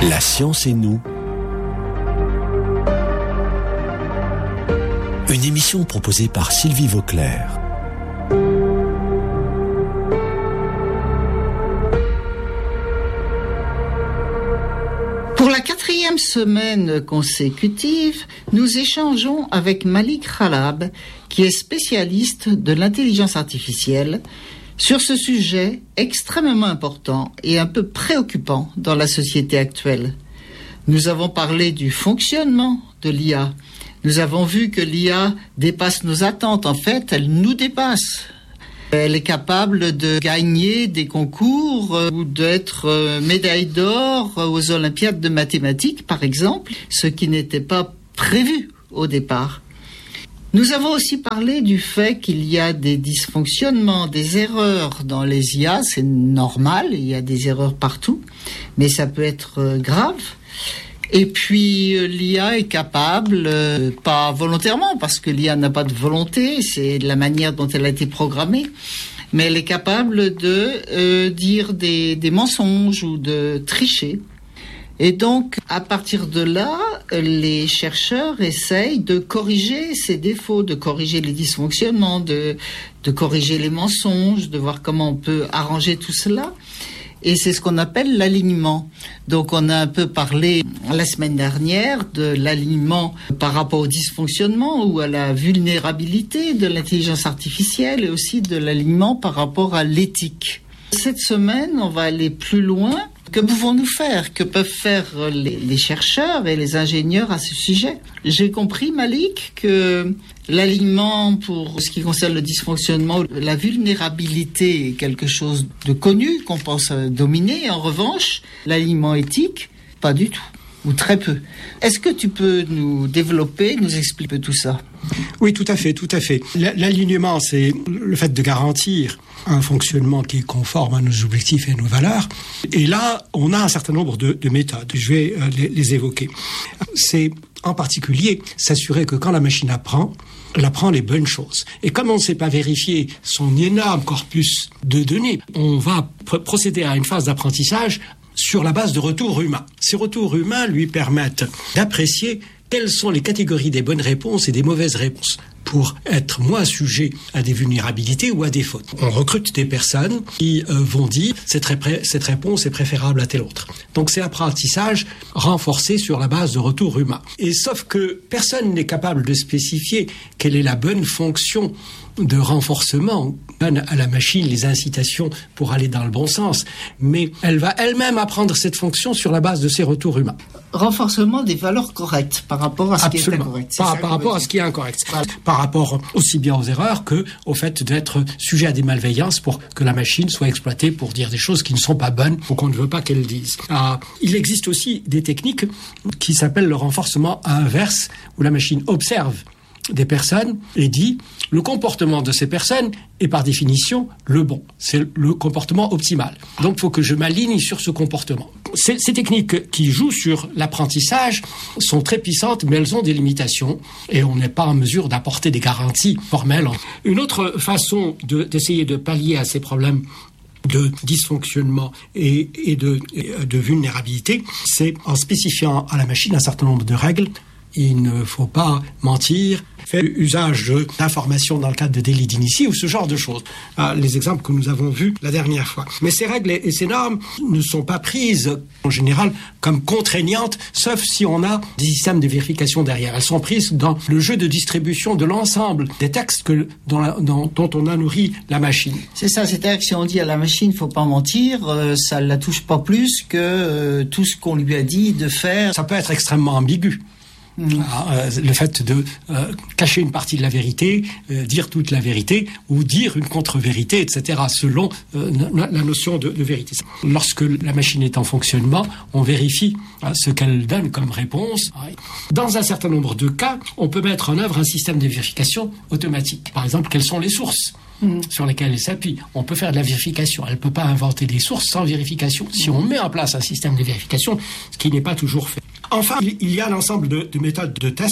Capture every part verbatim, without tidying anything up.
La science et nous. Une émission proposée par Sylvie Vauclair. Pour la quatrième semaine consécutive, nous échangeons avec Malik Khalab, qui est spécialiste de l'intelligence artificielle, sur ce sujet extrêmement important et un peu préoccupant dans la société actuelle. Nous avons parlé du fonctionnement de l'I A. Nous avons vu que l'I A dépasse nos attentes. En fait, elle nous dépasse. Elle est capable de gagner des concours euh, ou d'être euh, médaille d'or aux Olympiades de mathématiques, par exemple, ce qui n'était pas prévu au départ. Nous avons aussi parlé du fait qu'il y a des dysfonctionnements, des erreurs dans les I A. C'est normal, il y a des erreurs partout, mais ça peut être euh, grave. Et puis euh, l'I A est capable, euh, pas volontairement, parce que l'I A n'a pas de volonté, c'est la manière dont elle a été programmée, mais elle est capable de euh, dire des, des mensonges ou de tricher. Et donc, à partir de là, les chercheurs essayent de corriger ces défauts, de corriger les dysfonctionnements, de, de corriger les mensonges, de voir comment on peut arranger tout cela. Et c'est ce qu'on appelle l'alignement. Donc on a un peu parlé la semaine dernière de l'alignement par rapport au dysfonctionnement ou à la vulnérabilité de l'intelligence artificielle et aussi de l'alignement par rapport à l'éthique. Cette semaine, on va aller plus loin. Que pouvons-nous faire? Que peuvent faire les, les chercheurs et les ingénieurs à ce sujet? J'ai compris, Malik, que l'alignement pour ce qui concerne le dysfonctionnement, la vulnérabilité est quelque chose de connu, qu'on pense dominer. En revanche, l'alignement éthique, pas du tout, ou très peu. Est-ce que tu peux nous développer, nous expliquer tout ça? Oui, tout à fait, tout à fait. L'alignement, c'est le fait de garantir un fonctionnement qui est conforme à nos objectifs et à nos valeurs. Et là, on a un certain nombre de, de méthodes. Je vais euh, les, les évoquer. C'est en particulier s'assurer que quand la machine apprend, elle apprend les bonnes choses. Et comme on ne sait pas vérifier son énorme corpus de données, on va pr- procéder à une phase d'apprentissage sur la base de retours humains. Ces retours humains lui permettent d'apprécier quelles sont les catégories des bonnes réponses et des mauvaises réponses pour être moins sujet à des vulnérabilités ou à des fautes. On recrute des personnes qui euh, vont dire cette, ré- cette réponse est préférable à telle autre. Donc c'est apprentissage renforcé sur la base de retours humains. Et sauf que personne n'est capable de spécifier quelle est la bonne fonction de renforcement, donne à la machine les incitations pour aller dans le bon sens, mais elle va elle-même apprendre cette fonction sur la base de ses retours humains. Renforcement des valeurs correctes par rapport à ce Absolument. qui est incorrect. Par, par rapport à ce qui est incorrect. Voilà. Par rapport aussi bien aux erreurs que au fait d'être sujet à des malveillances pour que la machine soit exploitée pour dire des choses qui ne sont pas bonnes ou qu'on ne veut pas qu'elle dise. Ah, il existe aussi des techniques qui s'appellent le renforcement inverse, où la machine observe des personnes et dit le comportement de ces personnes est par définition le bon, c'est le comportement optimal. Donc il faut que je m'aligne sur ce comportement. Ces, ces techniques qui jouent sur l'apprentissage sont très puissantes, mais elles ont des limitations et on n'est pas en mesure d'apporter des garanties formelles. Une autre façon de, d'essayer de pallier à ces problèmes de dysfonctionnement et, et de, et de vulnérabilité, c'est en spécifiant à la machine un certain nombre de règles. Il ne faut pas mentir, faire usage de, d'informations dans le cadre de délits d'initié ou ce genre de choses. Ah, les exemples que nous avons vus la dernière fois. Mais ces règles et ces normes ne sont pas prises en général comme contraignantes, sauf si on a des systèmes de vérification derrière. Elles sont prises dans le jeu de distribution de l'ensemble des textes que, dont, la, dont, dont on a nourri la machine. C'est ça, c'est-à-dire que si on dit à la machine, il ne faut pas mentir, euh, ça ne la touche pas plus que euh, tout ce qu'on lui a dit de faire. Ça peut être extrêmement ambigu. Mmh. Euh, le fait de euh, cacher une partie de la vérité, euh, dire toute la vérité ou dire une contre-vérité, et cetera, selon euh, la, la notion de, de vérité. Lorsque la machine est en fonctionnement, on vérifie hein, ce qu'elle donne comme réponse. Dans un certain nombre de cas, on peut mettre en œuvre un système de vérification automatique. Par exemple, quelles sont les sources Mmh. sur lesquelles elle s'appuie. On peut faire de la vérification. Elle ne peut pas inventer des sources sans vérification. Si on met en place un système de vérification, ce qui n'est pas toujours fait. Enfin, il y a l'ensemble de, de méthodes de test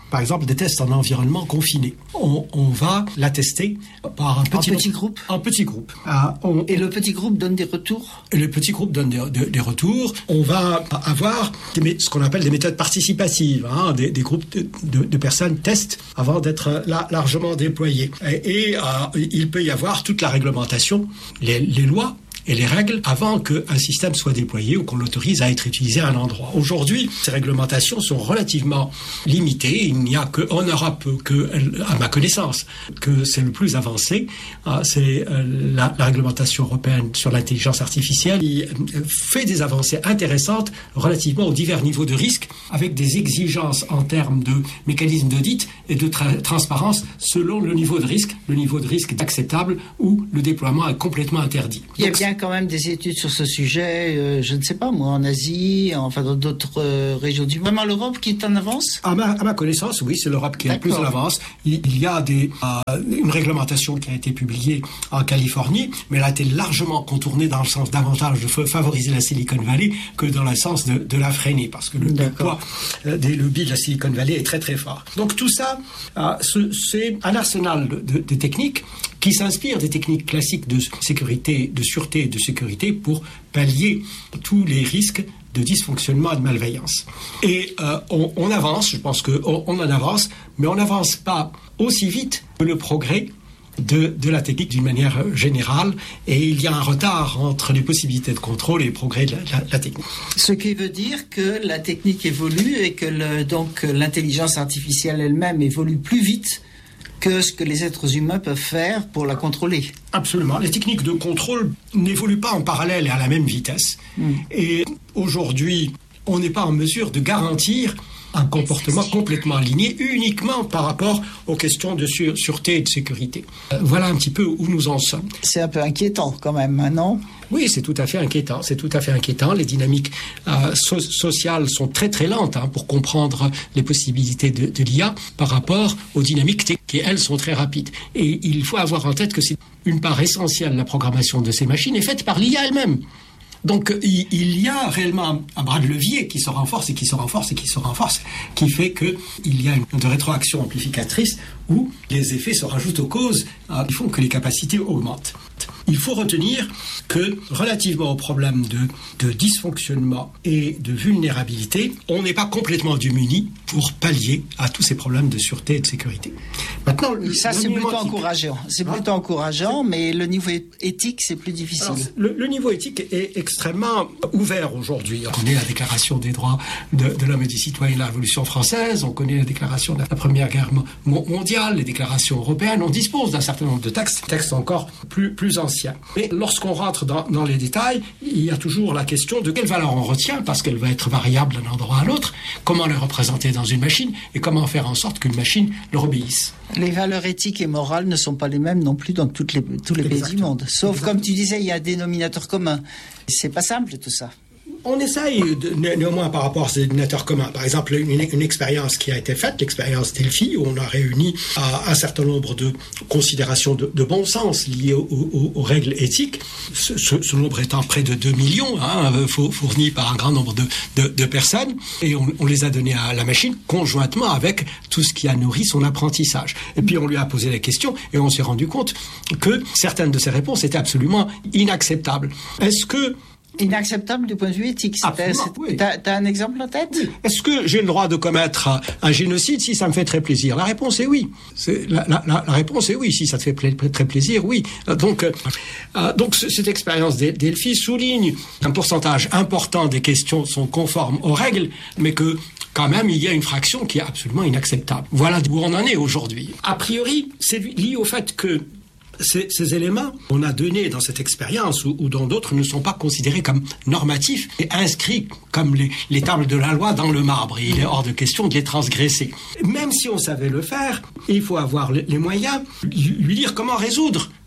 par exemple, des tests en environnement confiné. On, on va la tester par un petit, en petit groupe. En petit groupe. Ah, on, et le petit groupe donne des retours. Et le petit groupe donne des, de, des retours. On va avoir des, ce qu'on appelle des méthodes participatives. Hein, des, des groupes de, de, de personnes testent avant d'être là, largement déployés. Et, et euh, il peut y avoir toute la réglementation, les, les lois et les règles avant qu'un système soit déployé ou qu'on l'autorise à être utilisé à un endroit. Aujourd'hui, ces réglementations sont relativement limitées. Il n'y a qu'en Europe, que, à ma connaissance, que c'est le plus avancé. C'est la, la réglementation européenne sur l'intelligence artificielle qui fait des avancées intéressantes relativement aux divers niveaux de risque, avec des exigences en termes de mécanismes d'audit et de tra- transparence selon le niveau de risque. Le niveau de risque est acceptable ou le déploiement est complètement interdit. Il y a bien quand même des études sur ce sujet, euh, je ne sais pas moi, en Asie, enfin dans d'autres euh, régions du monde. Vraiment l'Europe qui est en avance ? À ma, à ma connaissance, oui, c'est l'Europe qui est le plus en avance. Il, il y a des, euh, une réglementation qui a été publiée en Californie, mais elle a été largement contournée dans le sens davantage de favoriser la Silicon Valley que dans le sens de, de la freiner, parce que le, le poids euh, des lobbies de la Silicon Valley est très très fort. Donc tout ça, euh, ce, c'est un arsenal de, de, de techniques qui s'inspire des techniques classiques de sécurité, de sûreté et de sécurité pour pallier tous les risques de dysfonctionnement et de malveillance. Et euh, on, on avance, je pense qu'on on en avance, mais on n'avance pas aussi vite que le progrès de, de la technique d'une manière générale, et il y a un retard entre les possibilités de contrôle et les progrès de la, la, la technique. Ce qui veut dire que la technique évolue et que le, donc l'intelligence artificielle elle-même évolue plus vite que ce que les êtres humains peuvent faire pour la contrôler. Absolument. Les techniques de contrôle n'évoluent pas en parallèle et à la même vitesse. Mmh. Et aujourd'hui, on n'est pas en mesure de garantir un comportement complètement aligné uniquement par rapport aux questions de sûre, sûreté et de sécurité. Euh, voilà un petit peu où nous en sommes. C'est un peu inquiétant quand même, non ? Oui, c'est tout à fait inquiétant. C'est tout à fait inquiétant. Les dynamiques euh, so- sociales sont très très lentes hein, pour comprendre les possibilités de, de l'I A par rapport aux dynamiques techniques qui, elles, sont très rapides. Et il faut avoir en tête que c'est une part essentielle de la programmation de ces machines est faite par l'I A elle-même. Donc il, il y a réellement un bras de levier qui se renforce et qui se renforce et qui se renforce, qui fait qu'il y a une de rétroaction amplificatrice où les effets se rajoutent aux causes euh, qui font que les capacités augmentent. Il faut retenir que, relativement au problème de, de dysfonctionnement et de vulnérabilité, on n'est pas complètement démuni pour pallier à tous ces problèmes de sûreté et de sécurité. Maintenant, ça c'est plutôt encourageant. C'est hein? plutôt encourageant, mais le niveau éthique, c'est plus difficile. Alors, le, le niveau éthique est extrêmement ouvert aujourd'hui. On connaît la Déclaration des droits de, de l'homme et des citoyens de la Révolution française, on connaît la Déclaration de la Première Guerre mondiale, les déclarations européennes, on dispose d'un certain nombre de textes, textes encore plus, plus anciens. Mais lorsqu'on rentre dans, dans les détails, il y a toujours la question de quelle valeur on retient, parce qu'elle va être variable d'un endroit à l'autre, comment les représenter dans une machine, et comment faire en sorte qu'une machine leur obéisse. Les valeurs éthiques et morales ne sont pas les mêmes non plus dans toutes les, tous les Exactement. pays du monde. Sauf, Exactement. comme tu disais, il y a un dénominateur commun. C'est pas simple tout ça. On essaye de, né, néanmoins par rapport à ces dénominateurs communs. Par exemple, une, une expérience qui a été faite, l'expérience Delphi, où on a réuni à, un certain nombre de considérations de, de bon sens liées aux, aux, aux règles éthiques. Ce, ce, ce nombre étant près de deux millions, hein, fournis par un grand nombre de, de, de personnes, et on, on les a donnés à la machine conjointement avec tout ce qui a nourri son apprentissage. Et puis on lui a posé la question et on s'est rendu compte que certaines de ces réponses étaient absolument inacceptables. Est-ce que Inacceptable du point de vue éthique. Oui. T'as, t'as un exemple en tête ? Oui. Est-ce que j'ai le droit de commettre un génocide si ça me fait très plaisir ? La réponse est oui. C'est, la, la, la réponse est oui. Si ça te fait pla- très plaisir, oui. Donc, euh, donc cette expérience Delphi souligne qu'un pourcentage important des questions sont conformes aux règles, mais que quand même, il y a une fraction qui est absolument inacceptable. Voilà où on en est aujourd'hui. A priori, c'est lié au fait que Ces, ces éléments qu'on a donnés dans cette expérience ou, ou dans d'autres ne sont pas considérés comme normatifs et inscrits comme les, les tables de la loi dans le marbre. Et il est hors de question de les transgresser. Même si on savait le faire, il faut avoir les, les moyens, lui dire comment résoudre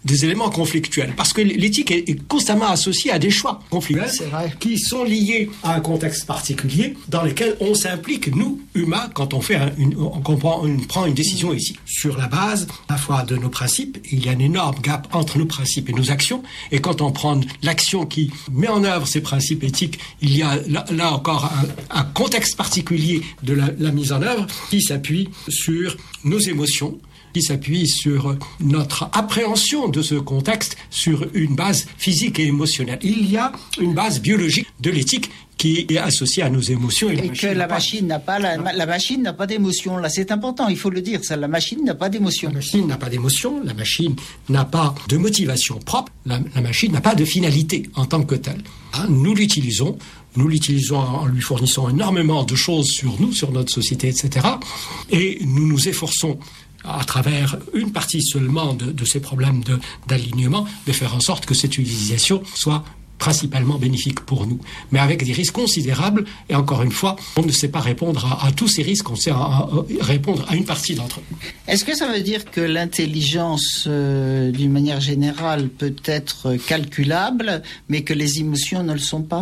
des éléments conflictuels. Parce que l'éthique est, est constamment associée à des choix conflictuels qui sont liés à un contexte particulier dans lequel on s'implique, nous, humains, quand on, fait un, une, on, comprend, on prend une décision ici. Sur la base, à la fois de nos principes, il y a un énorme gap entre nos principes et nos actions. Et quand on prend l'action qui met en œuvre ces principes éthiques, il y a là, là encore un, un contexte particulier de la, la mise en œuvre qui s'appuie sur nos émotions, qui s'appuie sur notre appréhension de ce contexte sur une base physique et émotionnelle. Il y a une base biologique de l'éthique qui est associée à nos émotions. Et, et que la machine n'a pas, la, la machine n'a pas d'émotion. Là, c'est important, il faut le dire, ça. La machine n'a pas d'émotion. La machine n'a pas d'émotion, la machine n'a pas de motivation propre, la, la machine n'a pas de finalité en tant que telle. Hein, nous l'utilisons, nous l'utilisons en lui fournissant énormément de choses sur nous, sur notre société, et cetera. Et nous nous efforçons à travers une partie seulement de, de ces problèmes de, d'alignement, de faire en sorte que cette utilisation soit principalement bénéfique pour nous, mais avec des risques considérables, et encore une fois, on ne sait pas répondre à, à tous ces risques, on sait à, à, à répondre à une partie d'entre eux. Est-ce que ça veut dire que l'intelligence, euh, d'une manière générale, peut être calculable, mais que les émotions ne le sont pas ?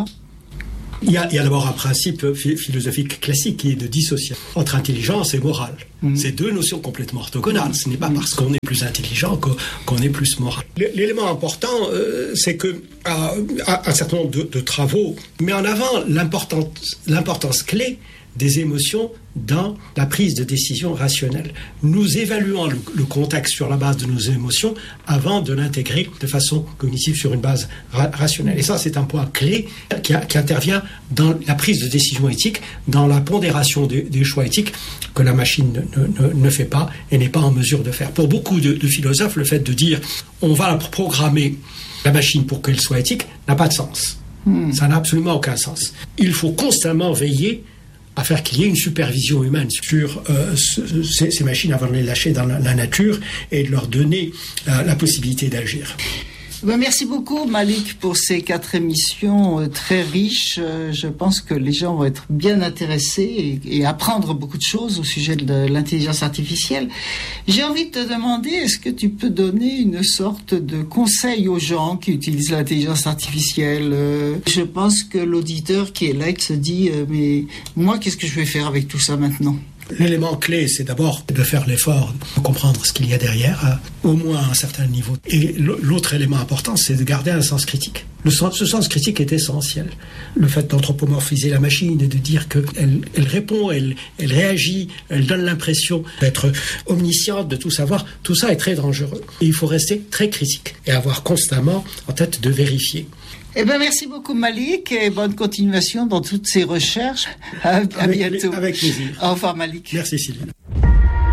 Il y, a, il y a d'abord un principe philosophique classique qui est de dissociation entre intelligence et morale. Mmh. C'est deux notions complètement orthogonales. Ce n'est pas parce qu'on est plus intelligent qu'on, qu'on est plus moral. L'élément important, euh, c'est que euh, un certain nombre de, de travaux met en avant l'importance, l'importance clé des émotions dans la prise de décision rationnelle. Nous évaluons le, le contexte sur la base de nos émotions avant de l'intégrer de façon cognitive sur une base ra- rationnelle. Et ça, c'est un point clé qui, a, qui intervient dans la prise de décision éthique, dans la pondération des, des choix éthiques que la machine ne, ne, ne fait pas et n'est pas en mesure de faire. Pour beaucoup de, de philosophes, le fait de dire on va programmer la machine pour qu'elle soit éthique n'a pas de sens. Hmm. Ça n'a absolument aucun sens. Il faut constamment veiller à faire qu'il y ait une supervision humaine sur euh, ce, ces, ces machines avant de les lâcher dans la, la nature et de leur donner euh, la possibilité d'agir. Ben, merci beaucoup Malik pour ces quatre émissions euh, très riches. Euh, je pense que les gens vont être bien intéressés et, et apprendre beaucoup de choses au sujet de l'intelligence artificielle. J'ai envie de te demander, est-ce que tu peux donner une sorte de conseil aux gens qui utilisent l'intelligence artificielle ? euh, Je pense que l'auditeur qui est là qui se dit euh, mais moi qu'est-ce que je vais faire avec tout ça maintenant ? L'élément clé, c'est d'abord de faire l'effort de comprendre ce qu'il y a derrière, à au moins à un certain niveau. Et l'autre élément important, c'est de garder un sens critique. Le sens, ce sens critique est essentiel. Le fait d'anthropomorphiser la machine et de dire qu'elle elle répond, elle, elle réagit, elle donne l'impression d'être omnisciente, de tout savoir, tout ça est très dangereux. Et il faut rester très critique et avoir constamment en tête de vérifier. Eh bien, merci beaucoup Malik et bonne continuation dans toutes ces recherches. À, à avec, bientôt. Avec plaisir. Au revoir Malik. Merci Sylvie.